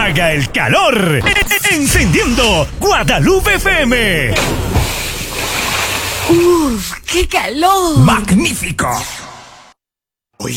haga el calor. Encendiendo Guadalupe FM. ¡Uf, qué calor! ¡Magnífico!